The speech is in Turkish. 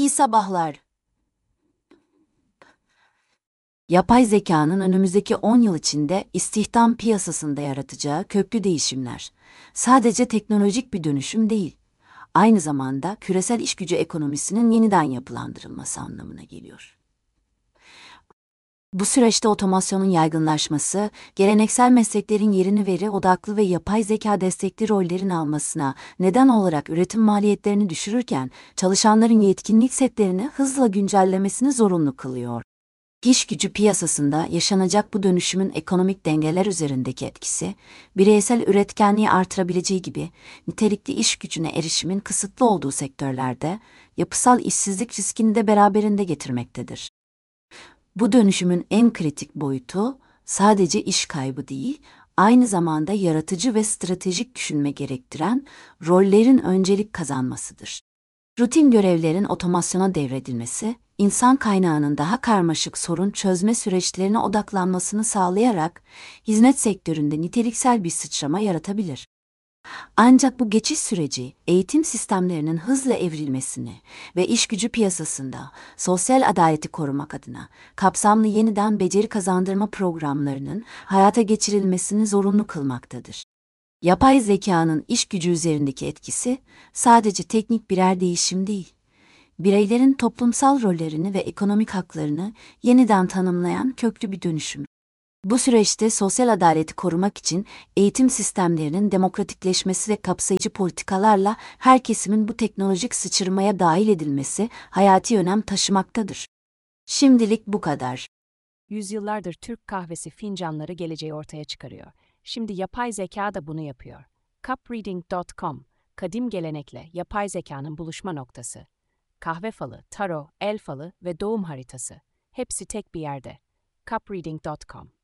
İyi sabahlar. Yapay zekanın önümüzdeki 10 yıl içinde istihdam piyasasında yaratacağı köklü değişimler, sadece teknolojik bir dönüşüm değil, aynı zamanda küresel işgücü ekonomisinin yeniden yapılandırılması anlamına geliyor. Bu süreçte otomasyonun yaygınlaşması, geleneksel mesleklerin yerini veri odaklı ve yapay zeka destekli rollerin almasına neden olarak üretim maliyetlerini düşürürken, çalışanların yetkinlik setlerini hızla güncellemesini zorunlu kılıyor. İş gücü piyasasında yaşanacak bu dönüşümün ekonomik dengeler üzerindeki etkisi, bireysel üretkenliği artırabileceği gibi, nitelikli iş gücüne erişimin kısıtlı olduğu sektörlerde, yapısal işsizlik riskini de beraberinde getirmektedir. Bu dönüşümün en kritik boyutu, sadece iş kaybı değil, aynı zamanda yaratıcı ve stratejik düşünme gerektiren rollerin öncelik kazanmasıdır. Rutin görevlerin otomasyona devredilmesi, insan kaynağının daha karmaşık sorun çözme süreçlerine odaklanmasını sağlayarak hizmet sektöründe niteliksel bir sıçrama yaratabilir. Ancak bu geçiş süreci, eğitim sistemlerinin hızla evrilmesini ve işgücü piyasasında sosyal adaleti korumak adına kapsamlı yeniden beceri kazandırma programlarının hayata geçirilmesini zorunlu kılmaktadır. Yapay zekanın iş gücü üzerindeki etkisi sadece teknik birer değişim değil, bireylerin toplumsal rollerini ve ekonomik haklarını yeniden tanımlayan köklü bir dönüşüm. Bu süreçte sosyal adaleti korumak için eğitim sistemlerinin demokratikleşmesi ve kapsayıcı politikalarla her kesimin bu teknolojik sıçramaya dahil edilmesi hayati önem taşımaktadır. Şimdilik bu kadar. Yüzyıllardır Türk kahvesi fincanları geleceği ortaya çıkarıyor. Şimdi yapay zeka da bunu yapıyor. Cupreading.com, kadim gelenekle yapay zekanın buluşma noktası. Kahve falı, tarot, el falı ve doğum haritası. Hepsi tek bir yerde. Cupreading.com